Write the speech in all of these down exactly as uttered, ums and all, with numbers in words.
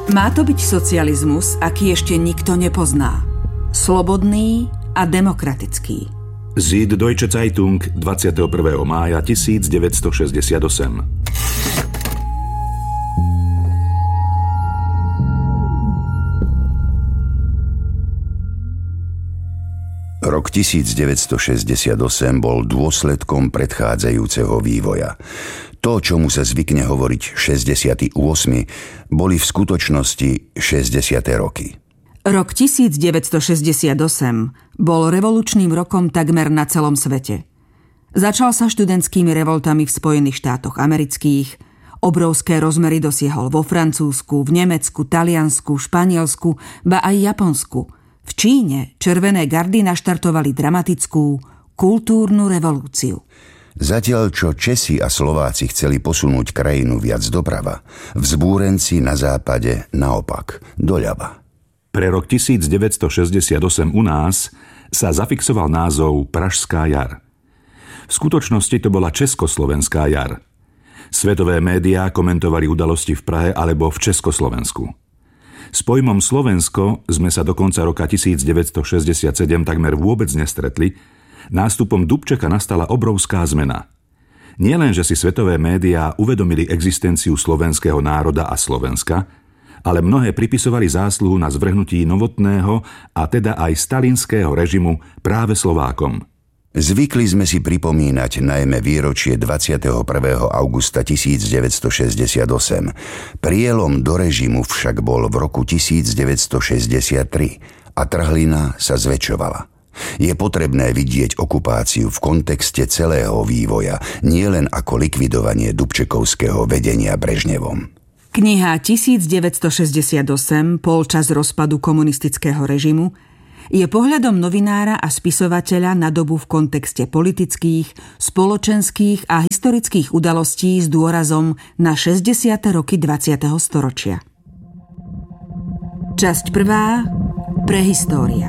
Má to byť socializmus, aký ešte nikto nepozná. Slobodný a demokratický. Süddeutsche Zeitung dvadsiateho prvého mája tisícdeväťstošesťdesiatosem. Rok tisícdeväťstošesťdesiatosem bol dôsledkom predchádzajúceho vývoja. To, čomu sa zvykne hovoriť šesťdesiate osem, boli v skutočnosti šesťdesiate roky. Rok tisícdeväťstošesťdesiatosem bol revolučným rokom takmer na celom svete. Začal sa študentskými revoltami v Spojených štátoch amerických, obrovské rozmery dosiahol vo Francúzsku, v Nemecku, Taliansku, Španielsku, ba aj Japonsku. V Číne červené gardy naštartovali dramatickú kultúrnu revolúciu. Zatiaľ, čo Česi a Slováci chceli posunúť krajinu viac doprava, vzbúrenci na západe naopak, doľava. Pre rok tisícdeväťstošesťdesiatosem u nás sa zafixoval názov Pražská jar. V skutočnosti to bola Československá jar. Svetové médiá komentovali udalosti v Prahe alebo v Československu. S pojmom Slovensko sme sa do konca roka tisícdeväťstošesťdesiatsedem takmer vôbec nestretli. Nástupom Dubčeka nastala obrovská zmena. Nielen, že si svetové médiá uvedomili existenciu slovenského národa a Slovenska, ale mnohé pripisovali zásluhu na zvrhnutí novotného a teda aj stalinského režimu práve Slovákom. Zvykli sme si pripomínať najmä výročie dvadsiateho prvého augusta tisícdeväťstošesťdesiatosem. Prielom do režimu však bol v roku tisícdeväťstošesťdesiattri a trhlina sa zväčšovala. Je potrebné vidieť okupáciu v kontexte celého vývoja, nielen ako likvidovanie dubčekovského vedenia Brežnevom. Kniha tisícdeväťstošesťdesiatosem, polčas rozpadu komunistického režimu, je pohľadom novinára a spisovateľa na dobu v kontexte politických, spoločenských a historických udalostí s dôrazom na šesťdesiate roky dvadsiateho storočia. Časť prvá. Prehistória.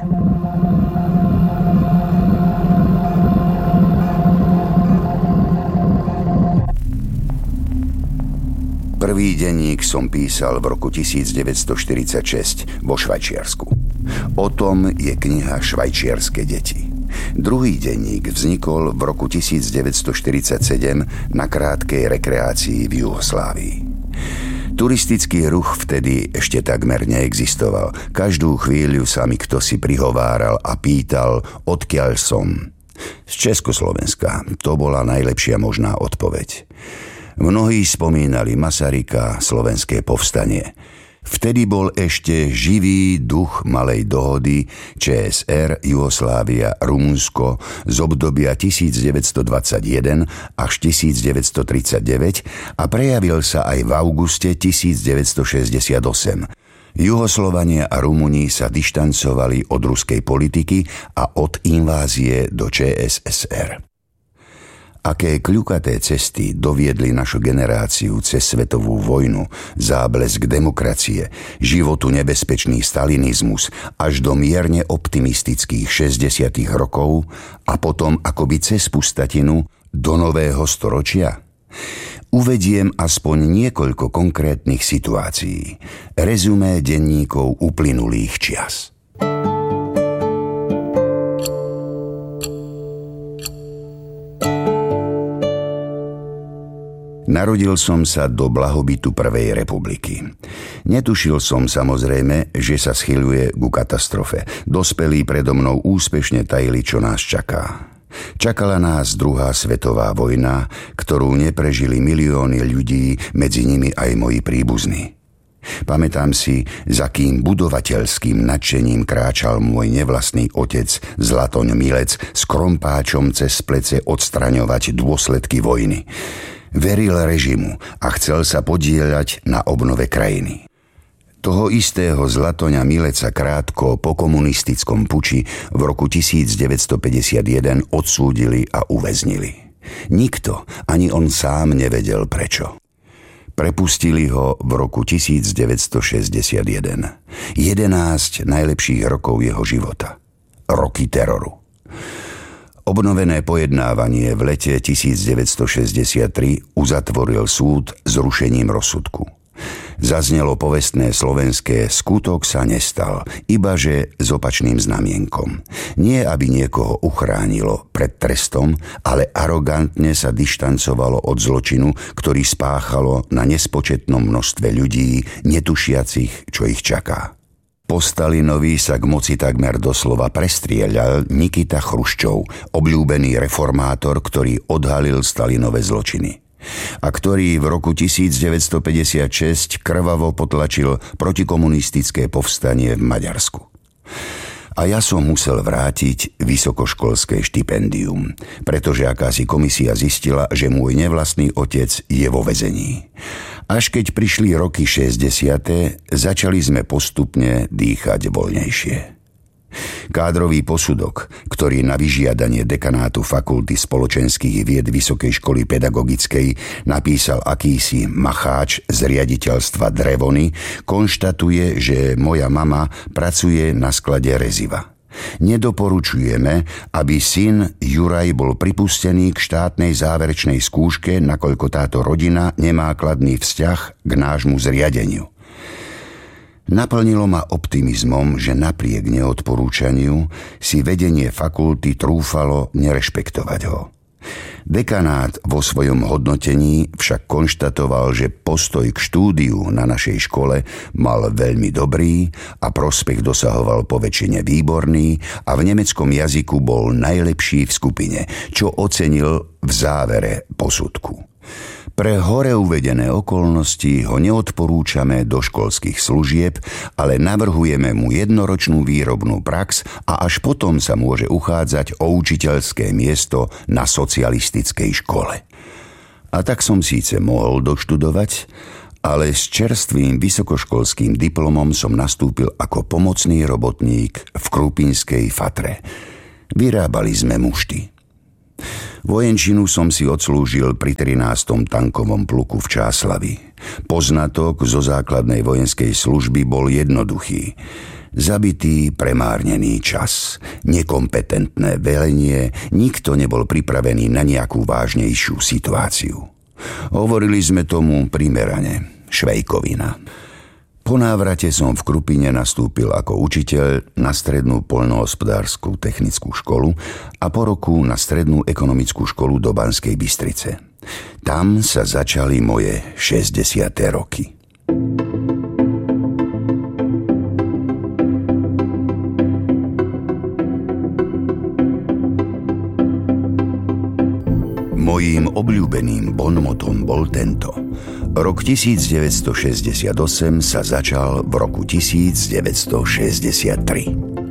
Prvý denník som písal v roku tisícdeväťstoštyridsaťšesť vo Švajčiarsku. O tom je kniha Švajčiarske deti. Druhý denník vznikol v roku tisícdeväťstoštyridsaťsedem na krátkej rekreácii v Juhoslávii. Turistický ruch vtedy ešte takmer neexistoval. Každú chvíľu sa mi kto si prihováral a pýtal, odkiaľ som. Z Československa. To bola najlepšia možná odpoveď. Mnohí spomínali Masaryka, slovenské povstanie. Vtedy bol ešte živý duch malej dohody ČSR, Juhoslávia, Rumunsko z obdobia tisícdeväťstodvadsaťjeden až tisícdeväťstotridsaťdeväť a prejavil sa aj v auguste tisícdeväťstošesťdesiatosem. Juhoslovania a Rumúni sa dištancovali od ruskej politiky a od invázie do ČSSR. Aké kľukaté cesty doviedli našu generáciu cez svetovú vojnu, záblesk demokracie, životu nebezpečný stalinizmus až do mierne optimistických šesťdesiatych rokov a potom akoby cez pustatinu do nového storočia? Uvediem aspoň niekoľko konkrétnych situácií. Rezumé denníkov uplynulých čias. Narodil som sa do blahobytu Prvej republiky. Netušil som samozrejme, že sa schyľuje ku katastrofe. Dospelí predo mnou úspešne tajili, čo nás čaká. Čakala nás druhá svetová vojna, ktorú neprežili milióny ľudí, medzi nimi aj moji príbuzní. Pamätám si, za kým budovateľským nadšením kráčal môj nevlastný otec Zlatoň Milec s krompáčom cez plece odstraňovať dôsledky vojny. Veril režimu a chcel sa podieľať na obnove krajiny. Toho istého Zlatoňa Mileca krátko po komunistickom puči v roku tisícdeväťstopäťdesiatjeden odsúdili a uväznili. Nikto, ani on sám nevedel prečo. Prepustili ho v roku tisícdeväťstošesťdesiatjeden. jedenásť najlepších rokov jeho života. Roky teroru. Obnovené pojednávanie v lete tisícdeväťstošesťdesiattri uzatvoril súd zrušením rozsudku. Zaznelo povestné slovenské skutok sa nestal, ibaže s opačným znamienkom. Nie, aby niekoho uchránilo pred trestom, ale arogantne sa dištancovalo od zločinu, ktorý spáchalo na nespočetnom množstve ľudí, netušiacich, čo ich čaká. Po Stalinovi sa k moci takmer doslova prestrieľal Nikita Chruščov, obľúbený reformátor, ktorý odhalil Stalinové zločiny a ktorý v roku devätnásťstopäťdesiatšesť krvavo potlačil protikomunistické povstanie v Maďarsku. A ja som musel vrátiť vysokoškolské štipendium, pretože akási komisia zistila, že môj nevlastný otec je vo väzení. Až keď prišli roky šesťdesiate, začali sme postupne dýchať voľnejšie. Kádrový posudok, ktorý na vyžiadanie dekanátu Fakulty spoločenských vied Vysokej školy pedagogickej napísal akýsi macháč z riaditeľstva Drevony, konštatuje, že moja mama pracuje na sklade reziva. Nedoporučujeme, aby syn Juraj bol pripustený k štátnej záverečnej skúške, nakoľko táto rodina nemá kladný vzťah k nášmu zriadeniu. Naplnilo ma optimizmom, že napriek neodporúčaniu si vedenie fakulty trúfalo nerešpektovať ho. Dekanát vo svojom hodnotení však konštatoval, že postoj k štúdiu na našej škole mal veľmi dobrý a prospech dosahoval po väčšine výborný a v nemeckom jazyku bol najlepší v skupine, čo ocenil v závere posudku. Pre hore uvedené okolnosti ho neodporúčame do školských služieb, ale navrhujeme mu jednoročnú výrobnú prax a až potom sa môže uchádzať o učiteľské miesto na socialistickej škole. A tak som síce mohol doštudovať, ale s čerstvým vysokoškolským diplomom som nastúpil ako pomocný robotník v krupinskej fatre. Vyrábali sme mušty. Vojenčinu som si odslúžil pri trinástom tankovom pluku v Čáslavi. Poznatok zo základnej vojenskej služby bol jednoduchý. Zabitý, premárnený čas, nekompetentné velenie, nikto nebol pripravený na nejakú vážnejšiu situáciu. Hovorili sme tomu primerane, švejkovina. Po návrate som v Krupine nastúpil ako učiteľ na strednú poľnohospodársku technickú školu a po roku na strednú ekonomickú školu do Banskej Bystrice. Tam sa začali moje šesťdesiate roky. Mojím obľúbeným bonmotom bol tento. Rok devätnásťstošesťdesiatosem sa začal v roku devätnásťstošesťdesiattri.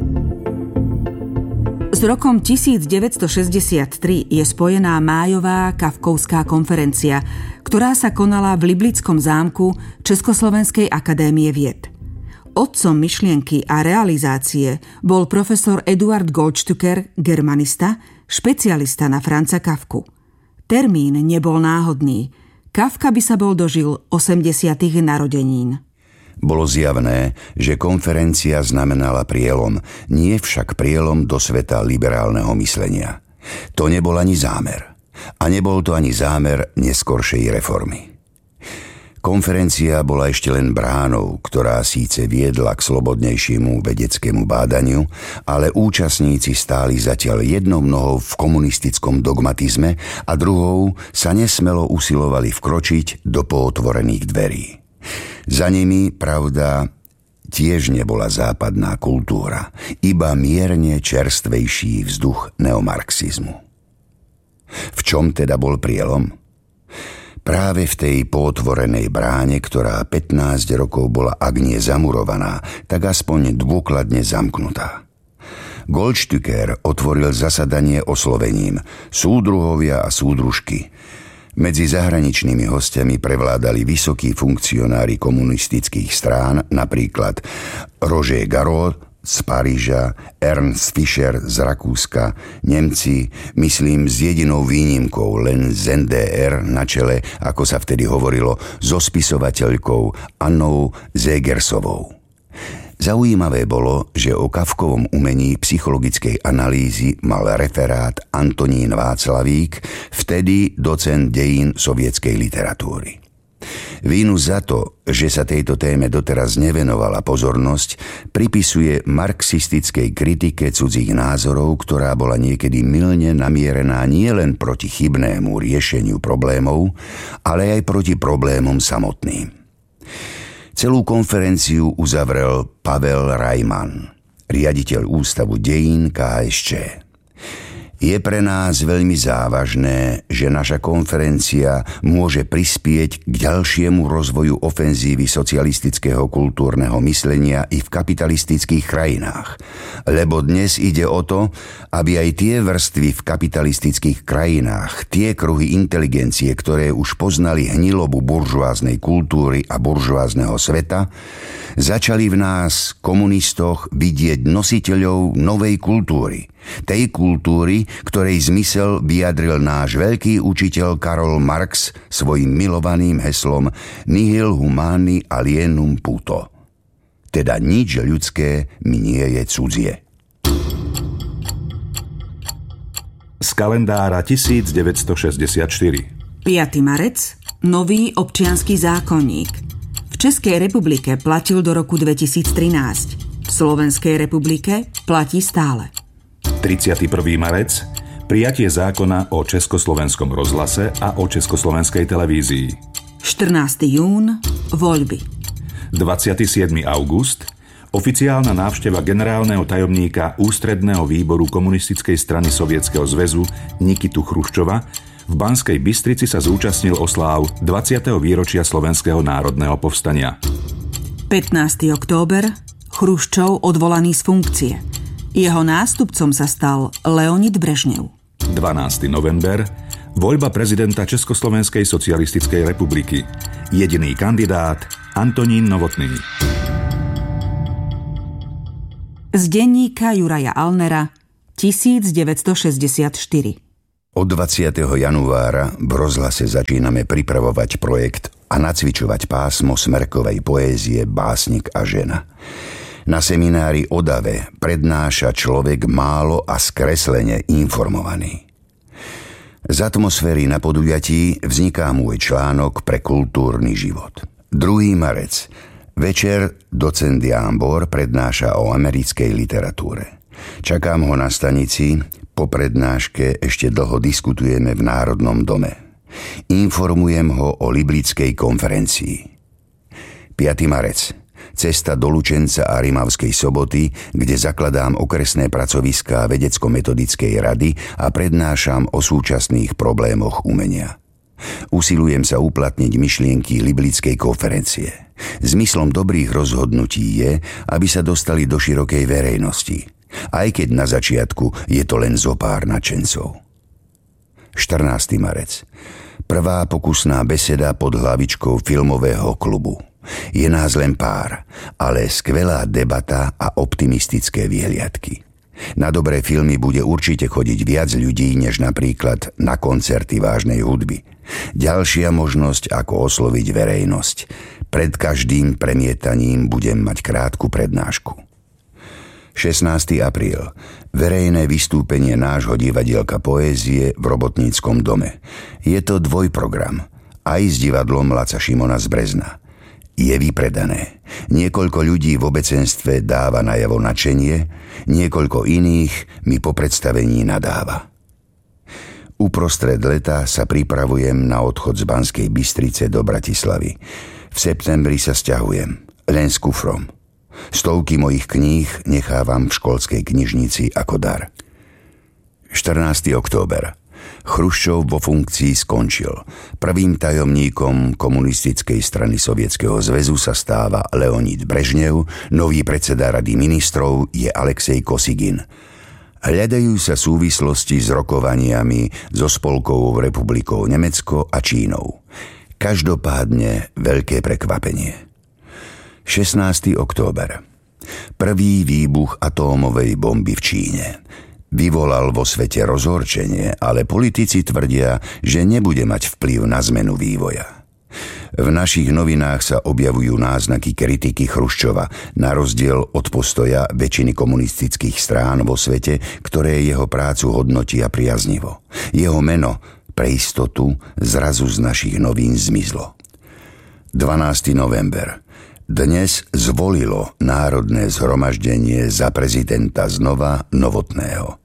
S rokom devätnásťstošesťdesiattri je spojená májová Kafkovská konferencia, ktorá sa konala v Liblickom zámku Československej akadémie vied. Otcom myšlienky a realizácie bol profesor Eduard Goldstücker, germanista, špecialista na Franza Kafku. Termín nebol náhodný. Kafka by sa bol dožil osemdesiatych narodenín. Bolo zjavné, že konferencia znamenala prielom, nie však prielom do sveta liberálneho myslenia. To nebol ani zámer. A nebol to ani zámer neskoršej reformy. Konferencia bola ešte len bránou, ktorá síce viedla k slobodnejšiemu vedeckému bádaniu, ale účastníci stáli zatiaľ jednou nohou v komunistickom dogmatizme a druhou sa nesmelo usilovali vkročiť do pootvorených dverí. Za nimi, pravda, tiež nebola západná kultúra, iba mierne čerstvejší vzduch neomarxizmu. V čom teda bol prielom? Práve v tej pootvorenej bráne, ktorá pätnásť rokov bola ak nie zamurovaná, tak aspoň dôkladne zamknutá. Goldstücker otvoril zasadanie oslovením súdruhovia a súdružky. Medzi zahraničnými hostiami prevládali vysokí funkcionári komunistických strán, napríklad Roger Garot z Paríža, Ernst Fischer z Rakúska, Nemci, myslím s jedinou výnimkou len z en dé er na čele, ako sa vtedy hovorilo, so spisovateľkou Annou Zegersovou. Zaujímavé bolo, že o Kafkovom umení psychologickej analýzy mal referát Antonín Václavík, vtedy docent dejín sovietskej literatúry. Vínu za to, že sa tejto téme doteraz nevenovala pozornosť, pripisuje marxistickej kritike cudzích názorov, ktorá bola niekedy mylne namierená nielen proti chybnému riešeniu problémov, ale aj proti problémom samotným. Celú konferenciu uzavrel Pavel Rajman, riaditeľ Ústavu dejín ká es čé. Je pre nás veľmi závažné, že naša konferencia môže prispieť k ďalšiemu rozvoju ofenzívy socialistického kultúrneho myslenia i v kapitalistických krajinách. Lebo dnes ide o to, aby aj tie vrstvy v kapitalistických krajinách, tie kruhy inteligencie, ktoré už poznali hnilobu buržoáznej kultúry a buržoázneho sveta, začali v nás, komunistoch, vidieť nositeľov novej kultúry. Tej kultúry, ktorej zmysel vyjadril náš veľký učiteľ Karol Marx svojim milovaným heslom Nihil humani alienum puto. Teda nič ľudské mi nie je cudzie. Z kalendára devätnásťstošesťdesiatštyri. piaty marec. Nový občiansky zákonník. V Českej republike platil do roku dvetisíctrinásť. V Slovenskej republike platí stále. tridsiaty prvý marec. Prijatie zákona o československom rozhlase a o československej televízii. štrnásteho júna. Voľby. dvadsiateho siedmeho augusta. Oficiálna návšteva generálneho tajomníka Ústredného výboru komunistickej strany Sovietskeho zväzu Nikitu Chruščova v Banskej Bystrici sa zúčastnil osláv dvadsiateho výročia Slovenského národného povstania. pätnásteho október. Chruščov odvolaný z funkcie. Jeho nástupcom sa stal Leonid Brežnev. dvanásteho november. Voľba prezidenta Československej socialistickej republiky. Jediný kandidát Antonín Novotný. Z denníka Juraja Alnera devätnásťstošesťdesiatštyri. Od dvadsiateho januára v rozhlase začíname pripravovať projekt a nacvičovať pásmo smerkovej poézie Básnik a žena. Na seminári o dave prednáša človek málo a skreslene informovaný. Z atmosféry na podujatí vzniká môj článok pre kultúrny život. druhý marec. Večer docent Jámbor prednáša o americkej literatúre. Čakám ho na stanici, po prednáške ešte dlho diskutujeme v Národnom dome. Informujem ho o Liblickej konferencii. piaty marec. Cesta do Lučenca a Rimavskej Soboty, kde zakladám okresné pracoviská vedecko-metodickej rady a prednášam o súčasných problémoch umenia. Usilujem sa uplatniť myšlienky Liblickej konferencie. Zmyslom dobrých rozhodnutí je, aby sa dostali do širokej verejnosti, aj keď na začiatku je to len zo pár nadšencov. štrnásteho marec. Prvá pokusná beseda pod hlavičkou filmového klubu. Je nás len pár, ale skvelá debata a optimistické vyhliadky. Na dobré filmy bude určite chodiť viac ľudí, než napríklad na koncerty vážnej hudby. Ďalšia možnosť, ako osloviť verejnosť. Pred každým premietaním budem mať krátku prednášku. šestnásteho apríl. Verejné vystúpenie nášho divadielka poézie v Robotníckom dome. Je to dvojprogram. Aj s divadlom Laca Šimona z Brezna. Je vypredané. Niekoľko ľudí v obecenstve dáva najavo nadšenie, niekoľko iných mi po predstavení nadáva. Uprostred leta sa pripravujem na odchod z Banskej Bystrice do Bratislavy. V septembri sa sťahujem, len s kufrom. Stovky mojich kníh nechávam v školskej knižnici ako dar. štrnásteho október. Chruščov vo funkcii skončil. Prvým tajomníkom komunistickej strany Sovietskeho zväzu sa stáva Leonid Brežnev, nový predseda Rady ministrov je Alexej Kosygin. Hľadajú sa súvislosti s rokovaniami so Spolkovou republikou Nemecko a Čínou. Každopádne veľké prekvapenie. šestnásteho október. Prvý výbuch atómovej bomby v Číne. Vyvolal vo svete rozhorčenie, ale politici tvrdia, že nebude mať vplyv na zmenu vývoja. V našich novinách sa objavujú náznaky kritiky Chruščova, na rozdiel od postoja väčšiny komunistických strán vo svete, ktoré jeho prácu hodnotia priaznivo. Jeho meno pre istotu zrazu z našich novín zmizlo. dvanásteho november. Dnes zvolilo Národné zhromaždenie za prezidenta znova Novotného.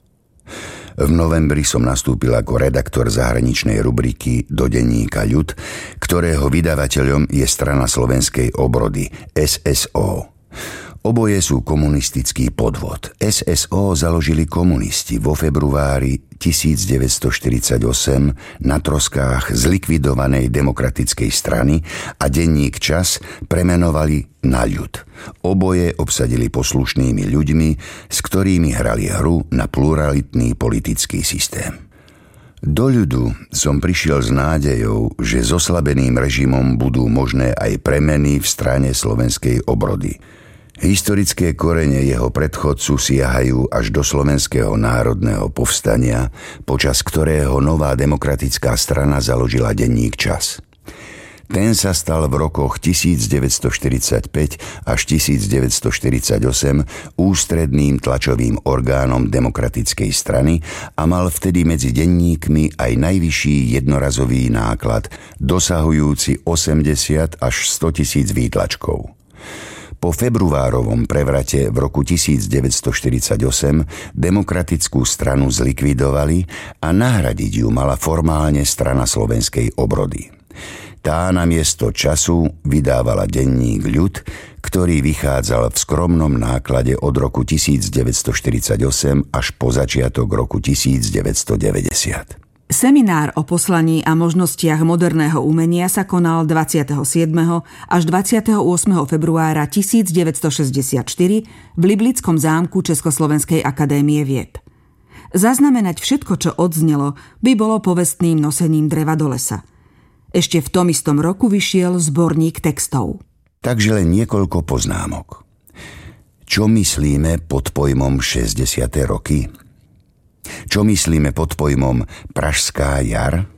V novembri som nastúpil ako redaktor zahraničnej rubriky do denníka Ľud, ktorého vydavateľom je Strana slovenskej obrody es es ó. Oboje sú komunistický podvod. es es ó založili komunisti vo februári tisícdeväťstoštyridsaťosem na troskách zlikvidovanej demokratickej strany a denník Čas premenovali na Ľud. Oboje obsadili poslušnými ľuďmi, s ktorými hrali hru na pluralitný politický systém. Do Ľudu som prišiel s nádejou, že s oslabeným režimom budú možné aj premeny v Strane slovenskej obrody. Historické korene jeho predchodcu siahajú až do Slovenského národného povstania, počas ktorého nová demokratická strana založila denník Čas. Ten sa stal v rokoch tisícdeväťstoštyridsaťpäť až tisícdeväťstoštyridsaťosem ústredným tlačovým orgánom demokratickej strany a mal vtedy medzi denníkmi aj najvyšší jednorazový náklad, dosahujúci osemdesiat až sto tisíc výtlačkov. Po februárovom prevrate v roku tisícdeväťstoštyridsaťosem demokratickú stranu zlikvidovali a nahradiť ju mala formálne Strana slovenskej obrody. Tá namiesto Času vydávala denník Ľud, ktorý vychádzal v skromnom náklade od roku tisícdeväťstoštyridsaťosem až po začiatok roku tisícdeväťstodeväťdesiat. Seminár o poslaní a možnostiach moderného umenia sa konal dvadsiateho siedmeho až dvadsiateho ôsmeho februára tisícdeväťstošesťdesiatštyri v Liblickom zámku Československej akadémie vied. Zaznamenať všetko, čo odznelo, by bolo povestným nosením dreva do lesa. Ešte v tom istom roku vyšiel zborník textov. Takže len niekoľko poznámok. Čo myslíme pod pojmom šesťdesiate roky? Čo myslíme pod pojmom Pražská jar?